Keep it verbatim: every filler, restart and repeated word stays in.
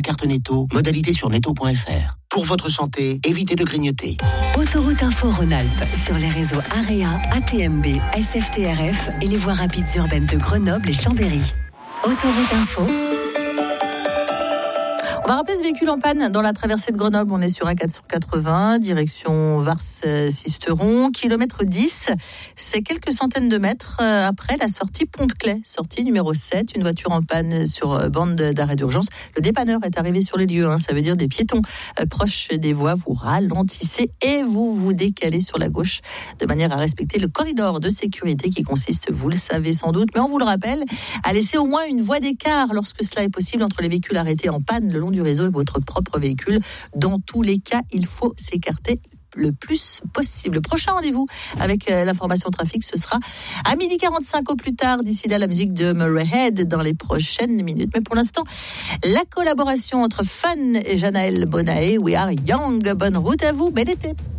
carte Netto. Modalité sur netto point f r. Pour votre santé, évitez de grignoter. Autoroute Info Rhône-Alpes sur les réseaux AREA, A T M B, S F T R F et les voies rapides urbaines de Grenoble et Chambéry. Autoroute Info. On va rappeler ce véhicule en panne dans la traversée de Grenoble. On est sur A quatre cent quatre-vingts, direction Vars-Sisteron, kilomètre dix. C'est quelques centaines de mètres après la sortie Pont-de-Claix, sortie numéro sept. Une voiture en panne sur bande d'arrêt d'urgence. Le dépanneur est arrivé sur les lieux, hein. Ça veut dire des piétons proches des voies. Vous ralentissez et vous vous décalez sur la gauche de manière à respecter le corridor de sécurité qui consiste, vous le savez sans doute, mais on vous le rappelle, à laisser au moins une voie d'écart lorsque cela est possible entre les véhicules arrêtés en panne le long du du réseau et votre propre véhicule. Dans tous les cas, il faut s'écarter le plus possible. Prochain rendez-vous avec euh, l'information trafic, ce sera à midi quarante-cinq au plus tard. D'ici là, la musique de Murray Head dans les prochaines minutes. Mais pour l'instant, la collaboration entre Fun et Janaël Bonaé, We Are Young. Bonne route à vous, bel été.